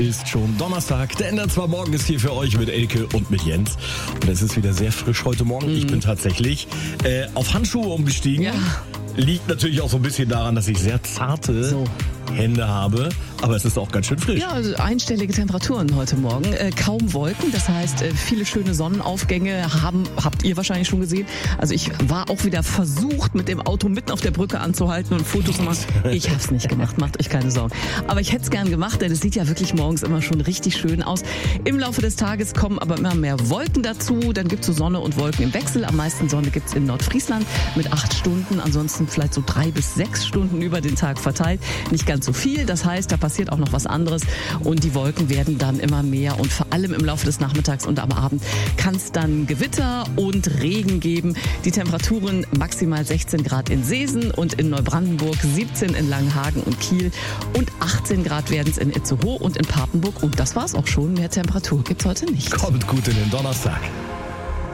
Ist schon Donnerstag, der Ender zwar morgen ist hier für euch mit Elke und mit Jens. Und es ist wieder sehr frisch heute Morgen. Ich bin tatsächlich auf Handschuhe umgestiegen. Ja. Liegt natürlich auch so ein bisschen daran, dass ich sehr zarte Hände habe. Aber es ist auch ganz schön frisch. Ja, also einstellige Temperaturen heute Morgen. Kaum Wolken, das heißt viele schöne Sonnenaufgänge habt ihr wahrscheinlich schon gesehen. Also ich war auch wieder versucht, mit dem Auto mitten auf der Brücke anzuhalten und Fotos zu machen. Ich habe es nicht gemacht, macht euch keine Sorgen. Aber ich hätte es gern gemacht, denn es sieht ja wirklich morgens immer schon richtig schön aus. Im Laufe des Tages kommen aber immer mehr Wolken dazu. Dann gibt es so Sonne und Wolken im Wechsel. Am meisten Sonne gibt es in Nordfriesland mit 8 Stunden. Ansonsten vielleicht so 3 bis 6 Stunden über den Tag verteilt. Nicht ganz so viel. Das heißt, da passiert auch noch was anderes. Und die Wolken werden dann immer mehr. Und vor allem im Laufe des Nachmittags und am Abend kann es dann Gewitter und Regen geben. Die Temperaturen maximal 16 Grad in Seesen und in Neubrandenburg, 17 in Langenhagen und Kiel und 18 Grad werden es in Itzehoe und in Papenburg. Und das war's auch schon. Mehr Temperatur gibt's heute nicht. Kommt gut in den Donnerstag.